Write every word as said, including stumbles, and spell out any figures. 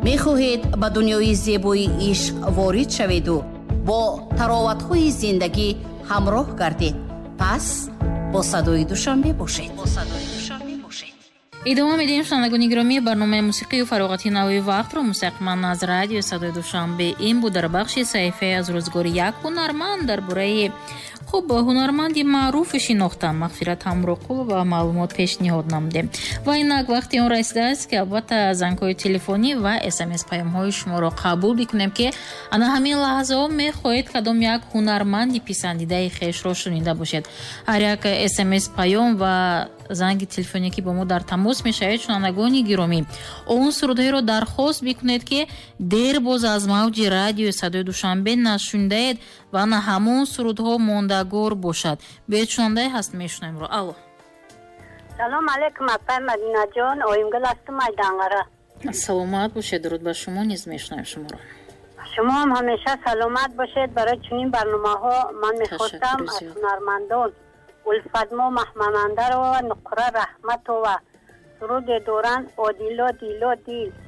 мехоҳед ба дунёи зебои ишқ ворид шаведу бо тароватҳои зиндагӣ ҳамроҳ гардед. пас бо садои душанбе бошед. бо садои душанбе бошед. идома медиҳем шунавандагони гиромӣ барномаи мусиқию фароғати навои вақтро мустақиман аз радиои садои душанбе. ин буд дар бахши саҳифаи аз рӯзгори як ҳунарманд дар бораи хуб ҳунарманди маъруфе шинохтам. мағфират ҳамроқулова ва маълумот пешниҳод намудем. ва инак вақти он расидааст ки албатта зангҳои телефонӣ ва смс паёмҳои шуморо қабул бикунем ки ана ҳамин лаҳзаҳо мехоҳед кадом як ҳунарманди писандидаи хешро шунида бошед. ҳар як смс паём ва занги телефоне ки бо мо дар тамос мешавед, шунавандагони гиромӣ, он сурудҳоеро дархост бикунед ки дер боз аз мавҷи радиои садои душанбе нашундаед ва ана ҳамон сурудҳо мондагор бошад. беҳед шунавандаe ҳаст, мешунавемро. алло. салом алейкум апа Мадинаҷон, оимгул ҳастум Майданғара. саломат бошед, дуруд ба шумо, низ мешунавем шуморо. шумо ҳам ҳамеша саломат бошед. барои чунин барномаҳо ман мехостам аз ҳунармандон улфатмо маҳманандаро нуқра раҳматова суруде доранд одило дило дил